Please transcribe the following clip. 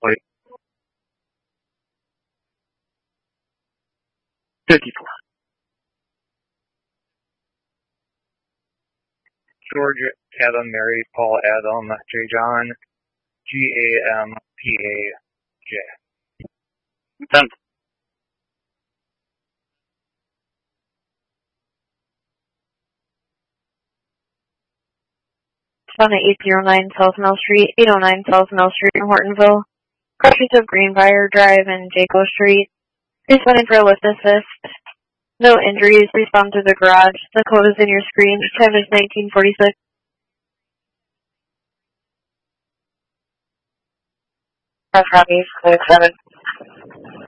Wait. 54. George, Kevin, Mary, Paul, Adam, J. John, GAMPAJ. 10. Found at 809 South Mill Street, 809 South Mill Street in Hortonville. Crushes of Greenbrier Drive and Jaco Street. Responding for a lift assist. No injuries. Respond to the garage. The code is in your screen. Time is 1946. Copy, 7.